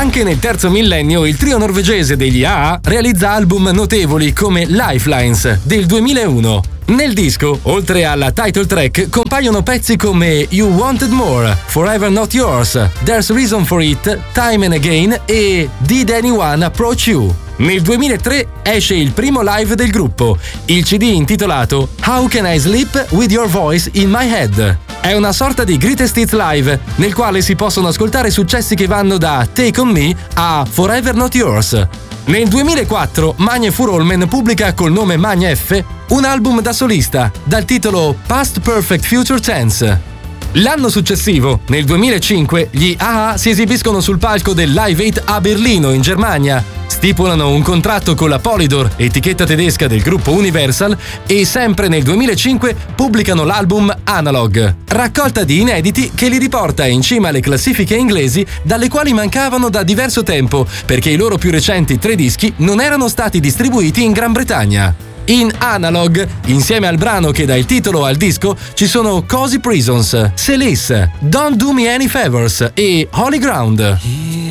Anche nel terzo millennio il trio norvegese degli A.A. realizza album notevoli come Lifelines del 2001. Nel disco, oltre alla title track, compaiono pezzi come You Wanted More, Forever Not Yours, There's Reason For It, Time and Again e Did Anyone Approach You. Nel 2003 esce il primo live del gruppo, il CD intitolato How Can I Sleep With Your Voice In My Head. È una sorta di Greatest Hits Live, nel quale si possono ascoltare successi che vanno da Take On Me a Forever Not Yours. Nel 2004 Magne Furuholmen pubblica col nome Magne F un album da solista, dal titolo Past Perfect Future Tense. L'anno successivo, nel 2005, gli A.A. si esibiscono sul palco del Live 8 a Berlino, in Germania. Stipulano un contratto con la Polydor, etichetta tedesca del gruppo Universal, e sempre nel 2005 pubblicano l'album Analog, raccolta di inediti che li riporta in cima alle classifiche inglesi dalle quali mancavano da diverso tempo, perché i loro più recenti 3 dischi non erano stati distribuiti in Gran Bretagna. In Analog, insieme al brano che dà il titolo al disco, ci sono Cozy Prisons, Celice, Don't Do Me Any Favors e Holy Ground.